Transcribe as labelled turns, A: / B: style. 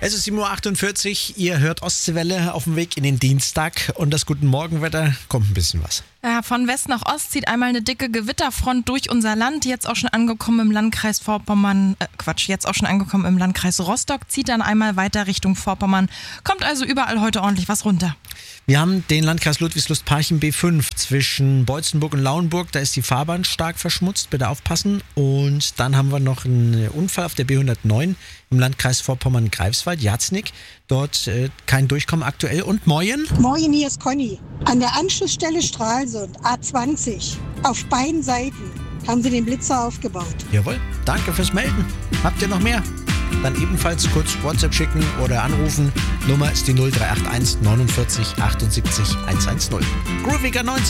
A: Es ist 7.48 Uhr, ihr hört Ostseewelle auf dem Weg in den Dienstag und das Guten Morgenwetter kommt ein bisschen was.
B: Ja, von West nach Ost zieht einmal eine dicke Gewitterfront durch unser Land, jetzt auch schon angekommen im Landkreis jetzt auch schon angekommen im Landkreis Rostock, zieht dann einmal weiter Richtung Vorpommern, kommt also überall heute ordentlich was runter.
A: Wir haben den Landkreis Ludwigslust-Parchim B5 zwischen Beutzenburg und Lauenburg. Da ist die Fahrbahn stark verschmutzt, bitte aufpassen. Und dann haben wir noch einen Unfall auf der B109 im Landkreis Vorpommern-Greifswald, Jatznik. Dort kein Durchkommen aktuell. Und Moin?
C: Moin, hier ist Conny. An der Anschlussstelle Stralsund, A20, auf beiden Seiten haben sie den Blitzer aufgebaut.
A: Jawohl, danke fürs Melden. Habt ihr noch mehr? Dann ebenfalls kurz WhatsApp schicken oder anrufen. Nummer ist die 0381 49 78 110. Grooviger 90.